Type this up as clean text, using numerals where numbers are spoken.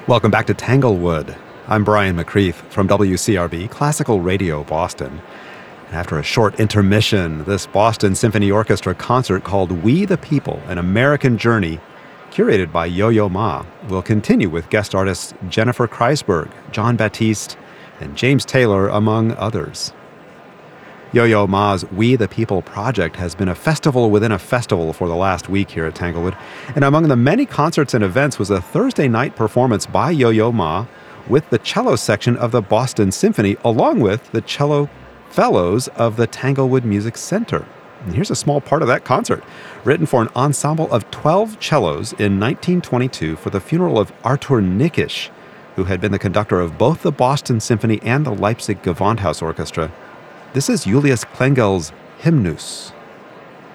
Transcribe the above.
Welcome back to Tanglewood. I'm Brian McCreath from WCRB, Classical Radio Boston. After a short intermission, this Boston Symphony Orchestra concert called We the People, An American Journey, curated by Yo-Yo Ma, will continue with guest artists Jennifer Kreisberg, John Baptiste, and James Taylor, among others. Yo-Yo Ma's We the People project has been a festival within a festival for the last week here at Tanglewood, and among the many concerts and events was a Thursday night performance by Yo-Yo Ma with the cello section of the Boston Symphony, along with the cello fellows of the Tanglewood Music Center. And here's a small part of that concert, written for an ensemble of 12 cellos in 1922 for the funeral of Arthur Nikisch, who had been the conductor of both the Boston Symphony and the Leipzig Gewandhaus Orchestra. This is Julius Klengel's Hymnus.